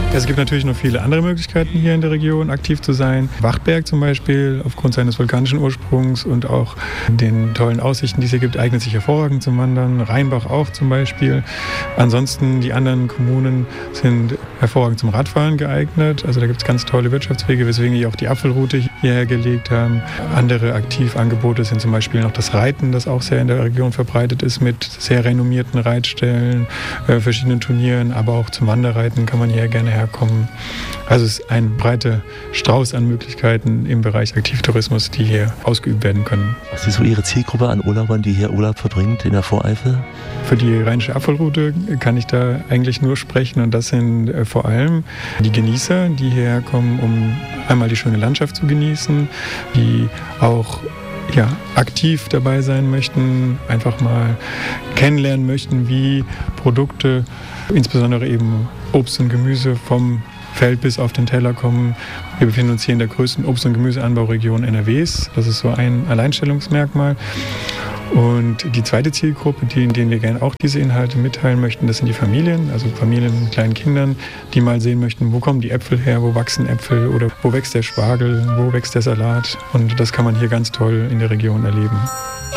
Es gibt natürlich noch viele andere Möglichkeiten, hier in der Region aktiv zu sein. Wachberg zum Beispiel, aufgrund seines vulkanischen Ursprungs und auch den tollen Aussichten, die es hier gibt, eignet sich hervorragend zum Wandern. Rheinbach auch zum Beispiel. Ansonsten die anderen Kommunen sind hervorragend zum Radfahren geeignet. Also da gibt es ganz tolle Wirtschaftswege, weswegen wir auch die Apfelroute hierher gelegt haben. Andere Aktivangebote sind zum Beispiel noch das Reiten, das auch sehr in der Region verbreitet ist, mit sehr renommierten Reitstellen, verschiedenen Turnieren, aber auch zum Wanderreiten kann man hier gerne herkommen. Also es ist ein breiter Strauß an Möglichkeiten im Bereich Aktivtourismus, die hier ausgeübt werden können. Was ist so Ihre Zielgruppe an Urlaubern, die hier Urlaub verbringt in der Voreifel? Für die Rheinische Apfelroute kann ich da eigentlich nur sprechen und das sind vor allem die Genießer, die hierher kommen, um einmal die schöne Landschaft zu genießen, die auch aktiv dabei sein möchten, einfach mal kennenlernen möchten, wie Produkte, insbesondere eben Obst und Gemüse vom Feld bis auf den Teller kommen. Wir befinden uns hier in der größten Obst- und Gemüseanbauregion NRWs. Das ist so ein Alleinstellungsmerkmal. Und die zweite Zielgruppe, denen wir gerne auch diese Inhalte mitteilen möchten, das sind die Familien, also Familien mit kleinen Kindern, die mal sehen möchten, wo kommen die Äpfel her, wo wachsen Äpfel oder wo wächst der Spargel, wo wächst der Salat. Und das kann man hier ganz toll in der Region erleben.